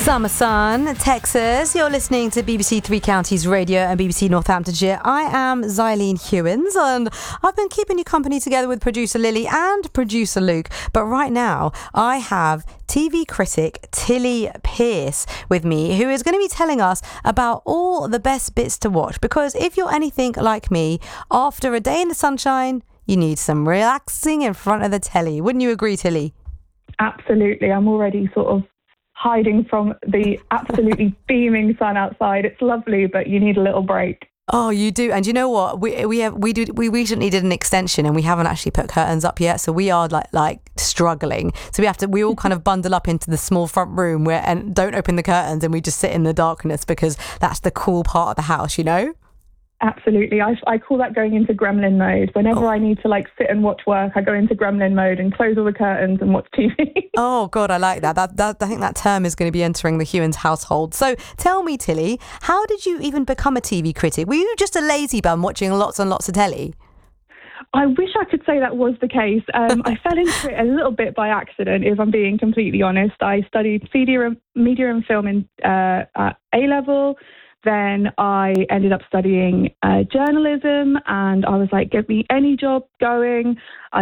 Summer Sun, Texas. You're listening to BBC Three Counties Radio and BBC Northamptonshire. I am Xylene Hewins, and I've been keeping you company together with producer Lily and producer Luke. But right now, I have TV critic Tilly Pearce with me, who is going to be telling us about all the best bits to watch. Because if you're anything like me, after a day in the sunshine, you need some relaxing in front of the telly. Wouldn't you agree, Tilly? Absolutely. I'm already sort of hiding from the absolutely beaming sun outside. It's lovely, but you need a little break. Oh, you do. And you know what? We recently did an extension and we haven't actually put curtains up yet. So we are like struggling. So we all kind of bundle up into the small front room and don't open the curtains, and we just sit in the darkness because that's the cool part of the house, you know? Absolutely. I call that going into gremlin mode. Whenever I need to sit and watch work, I go into gremlin mode and close all the curtains and watch TV. Oh, God, I like that. I think that term is going to be entering the Hewins household. So tell me, Tilly, how did you even become a TV critic? Were you just a lazy bum watching lots and lots of telly? I wish I could say that was the case. I fell into it a little bit by accident, if I'm being completely honest. I studied media and film at A-level. Then I ended up studying journalism, and I was like, give me any job going.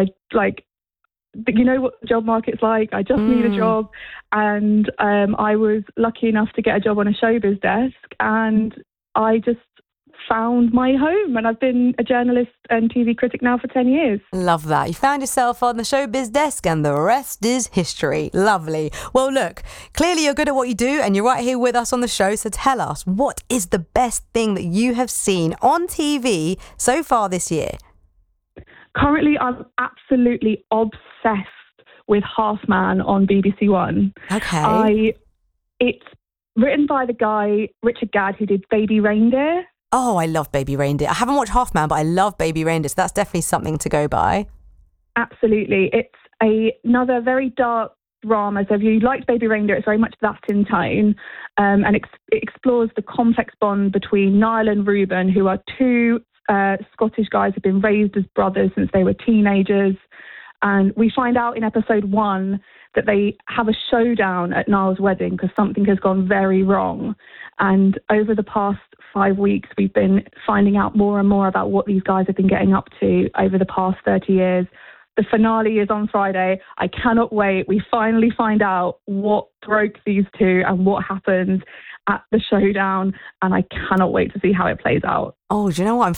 You know what the job market's like. I just need a job. And I was lucky enough to get a job on a showbiz desk, and I just found my home, and I've been a journalist and TV critic now for 10 years. Love that. You found yourself on the showbiz desk and the rest is history. Lovely. Well, look, clearly you're good at what you do and you're right here with us on the show. So tell us, what is the best thing that you have seen on TV so far this year? Currently, I'm absolutely obsessed with Half Man on BBC One. Okay. It's written by the guy, Richard Gadd, who did Baby Reindeer. Oh, I love Baby Reindeer. I haven't watched Half Man, but I love Baby Reindeer, so that's definitely something to go by. Absolutely. It's another very dark drama. So if you liked Baby Reindeer, it's very much that in tone. And it explores the complex bond between Niall and Reuben, who are two Scottish guys who've been raised as brothers since they were teenagers. And we find out in episode 1 that they have a showdown at Niall's wedding because something has gone very wrong. And over the past 5 weeks, we've been finding out more and more about what these guys have been getting up to over the past 30 years. The finale is on Friday. I cannot wait. We finally find out what broke these two and what happens at the showdown, and I cannot wait to see how it plays out. Oh, do you know what? I'm